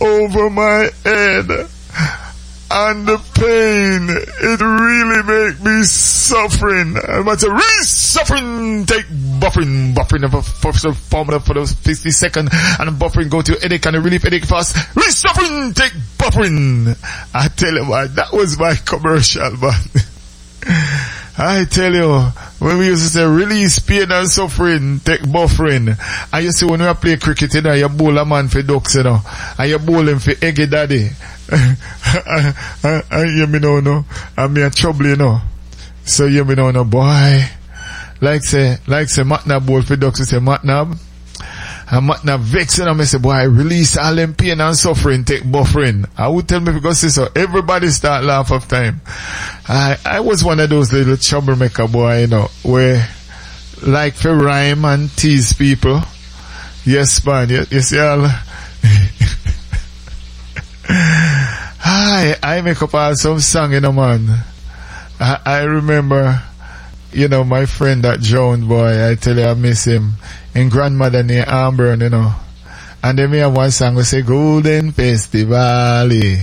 over my head. And the pain, it really make me suffering. I'm about to suffering, take buffering of formula for those 50 seconds, and the buffering go to headache and the relief headache fast. Suffering, take buffering. I tell you what, that was my commercial, man. I tell you, when we used to say release pain and suffering, take buffering. And you see when we play cricket, you know, you bowl a man for ducks, you know, and you bowl him for eggy daddy. And you know, and me a trouble, you know. So you know, boy, like say Matnab bowl for ducks, you say Matnab. And Matnab vex, and I say, boy, release all them pain and suffering, take buffering. I would tell me because so everybody start laugh of time. I was one of those little troublemaker boy, you know, where like for rhyme and tease people. Yes, man, you see all. I make up all some song, you know, man. I remember, you know, my friend that drowned, boy, I tell you, I miss him. In grandmother near Amburn, you know. And then we have one song we say, Golden Festival, Valley.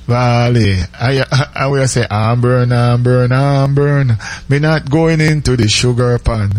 I will say, Amburn. Me not going into the sugar pan.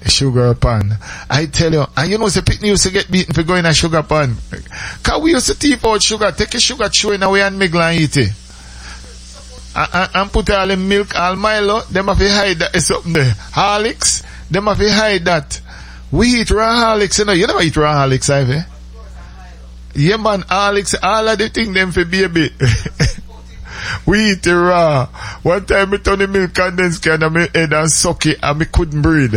I tell you, and you know, the picnic used to get beaten for going to sugar pan. Cause we used to thief out sugar, take a sugar chewing away and miggle and eat it. And put all the milk, all Milo, them have to hide that is something there. Horlicks, them have to hide that. We eat raw Horlicks, you know. You never eat raw Horlicks, Ivy? Yeah, man, Horlicks, all of the things them for baby. We eat it raw. One time I turn the milk condensed can and my head and suck it and I couldn't breathe.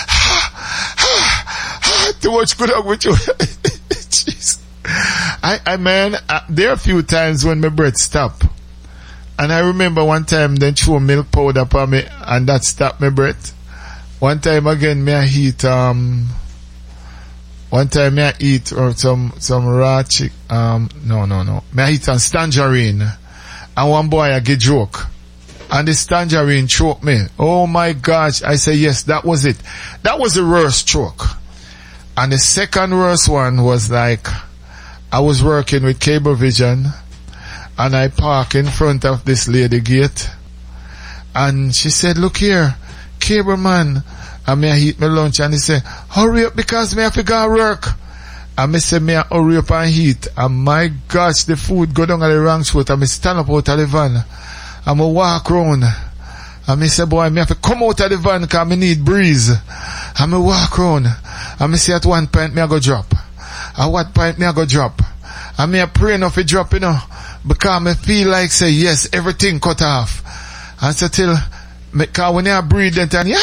Too much good luck with you. Jeez. Man, there are a few times when my breath stop. And I remember one time they threw milk powder upon me and that stopped my breath. One time again, me I eat, some raw chick, no. Me I eat some tangerine. And one boy I get joke. And this tangerine choked me. Oh my gosh. I say, yes, that was it. That was the worst choke. And the second worst one was like, I was working with Cablevision and I park in front of this lady gate. And she said, look here, Cable man, and me I eat my lunch, and he say, hurry up because me have to go work. And me say, me I hurry up and eat. And my gosh, the food go down on the wrong throat, and me stand up out of the van. And me walk round. And me say, boy, me have to come out of the van because me need breeze. And me walk round. And me say at one point me I go drop. At what point me I go drop. And me I pray enough to drop, you know. Because me feel like say, yes, everything cut off. And so till, because when I breathe that time,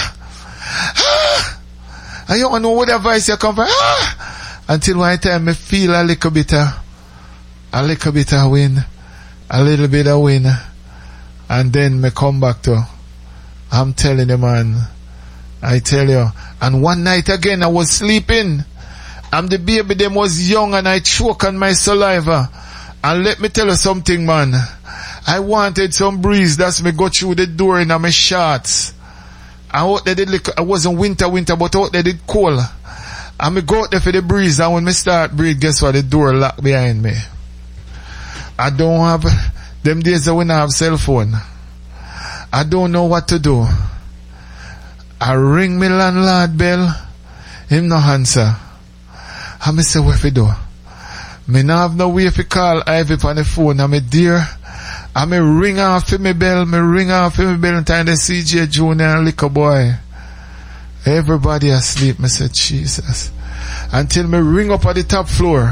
and you don't know what that voice you come from, until one time me feel a little bit of wind, a little bit of wind, and then me come back to, I'm telling you, man, I tell you. And one night again I was sleeping, and the baby them was young, and I choke on my saliva. And let me tell you something, man, I wanted some breeze, that's me go through the door in my shorts. And out there did I wasn't winter, but out there did cold. And me go out there for the breeze, and when me start breathe, guess what? The door locked behind me. I don't have, them days when I have cell phone. I don't know what to do. I ring me landlord bell, him no answer. And me say, what if I do? Me no have no way if I call Ivy on the phone, and me dear, and me ring off for me bell, and time the CJ Junior and Liquor Boy. Everybody asleep. Me said, Jesus. Until me ring up at the top floor.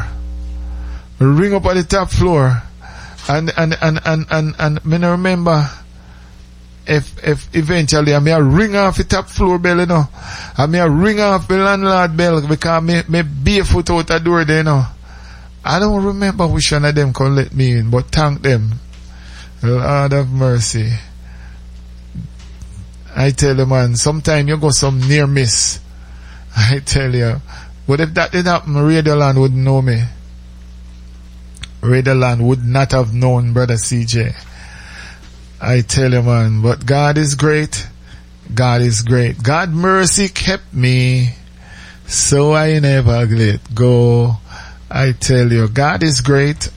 And me no remember if eventually I may ring off the top floor bell, you know. I may ring off the landlord bell because me barefoot out the door there, you know. I don't remember which one of them can let me in, but thank them. Lord of mercy. I tell you, man, sometime you go some near miss. I tell you. But if that did happen, Radioland wouldn't know me. Radioland would not have known Brother CJ. I tell you, man, but God is great. God is great. God mercy kept me, so I never let go. I tell you, God is great.